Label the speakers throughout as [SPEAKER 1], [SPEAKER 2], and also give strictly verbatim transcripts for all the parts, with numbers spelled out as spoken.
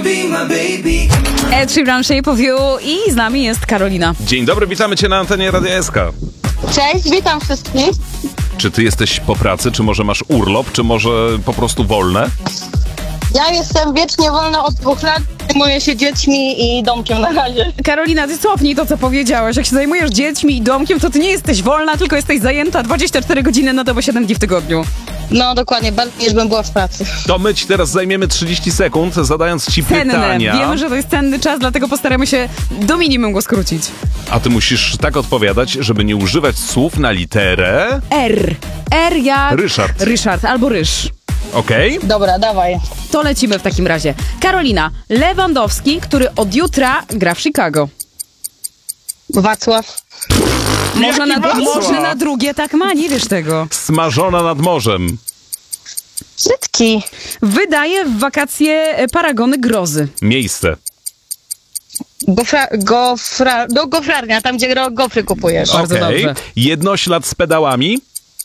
[SPEAKER 1] Ed Sheeran, Shape of You i z nami jest Karolina.
[SPEAKER 2] Dzień dobry, witamy Cię na antenie Radia S K.
[SPEAKER 3] Cześć, witam wszystkich.
[SPEAKER 2] Czy Ty jesteś po pracy, czy może masz urlop, czy może po prostu wolne?
[SPEAKER 3] Ja jestem wiecznie wolna od dwóch lat, zajmuję się dziećmi i domkiem na razie.
[SPEAKER 1] Karolina, ty cofnij to, co powiedziałaś. Jak się zajmujesz dziećmi i domkiem, to ty nie jesteś wolna, tylko jesteś zajęta dwadzieścia cztery godziny na dobę, siedem dni w tygodniu.
[SPEAKER 3] No dokładnie, bardziej niż bym była w pracy.
[SPEAKER 2] To my Ci teraz zajmiemy trzydzieści sekund, zadając Ci
[SPEAKER 1] Cenne.
[SPEAKER 2] pytania.
[SPEAKER 1] Wiemy, że to jest cenny czas, dlatego postaramy się do minimum go skrócić.
[SPEAKER 2] A Ty musisz tak odpowiadać, żeby nie używać słów na literę...
[SPEAKER 1] R. R jak...
[SPEAKER 2] Ryszard.
[SPEAKER 1] Ryszard albo Ryż.
[SPEAKER 2] Okej?
[SPEAKER 3] Dobra, dawaj.
[SPEAKER 1] To lecimy w takim razie. Karolina, Lewandowski, który od jutra gra w Chicago.
[SPEAKER 3] Wacław.
[SPEAKER 1] Może na,
[SPEAKER 2] Wacław?
[SPEAKER 1] może na drugie tak ma, nie wiesz tego.
[SPEAKER 2] Smażona nad morzem.
[SPEAKER 3] Brzydki.
[SPEAKER 1] Wydaje w wakacje e, paragony grozy.
[SPEAKER 2] Miejsce.
[SPEAKER 3] Gofra, gofra, do gofrarnia, tam gdzie gro- gofry kupujesz.
[SPEAKER 1] Bardzo
[SPEAKER 2] Okej.
[SPEAKER 1] dobrze.
[SPEAKER 2] Jednoślad z pedałami.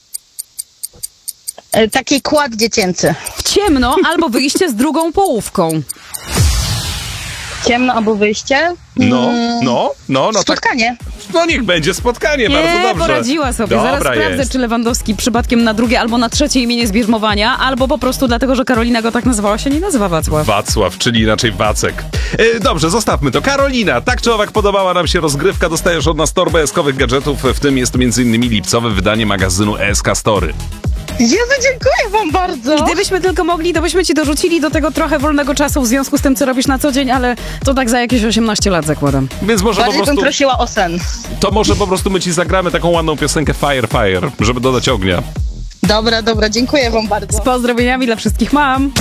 [SPEAKER 3] E, Taki kład dziecięcy.
[SPEAKER 1] W ciemno albo wyjście z drugą połówką.
[SPEAKER 3] Ciemno albo wyjście.
[SPEAKER 2] No,
[SPEAKER 3] Mm,
[SPEAKER 2] no, no, no tak.
[SPEAKER 3] Spotkanie.
[SPEAKER 2] No niech będzie spotkanie, bardzo
[SPEAKER 1] Nie,
[SPEAKER 2] dobrze.
[SPEAKER 1] poradziła sobie.
[SPEAKER 2] Dobra
[SPEAKER 1] Zaraz sprawdzę,
[SPEAKER 2] jest.
[SPEAKER 1] czy Lewandowski przypadkiem na drugie albo na trzecie imię z bierzmowania, albo po prostu dlatego, że Karolina go tak nazywała, się nie nazywa Wacław.
[SPEAKER 2] Wacław, czyli inaczej Wacek. E, dobrze, zostawmy to. Karolina, tak czy owak podobała nam się rozgrywka. Dostajesz od nas torbę eskowych gadżetów, w tym jest między innymi lipcowe wydanie magazynu S K Story.
[SPEAKER 3] Jezu, dziękuję wam bardzo.
[SPEAKER 1] Gdybyśmy tylko mogli, to byśmy ci dorzucili do tego trochę wolnego czasu w związku z tym, co robisz na co dzień, ale to tak za jakieś osiemnaście lat zakładam.
[SPEAKER 2] Więc może po
[SPEAKER 3] Bardziej bym
[SPEAKER 2] prostu,
[SPEAKER 3] prosiła o sen.
[SPEAKER 2] to może po prostu my ci zagramy taką ładną piosenkę Fire Fire, żeby dodać ognia.
[SPEAKER 3] Dobra, dobra, dziękuję wam bardzo.
[SPEAKER 1] Z pozdrowieniami dla wszystkich mam.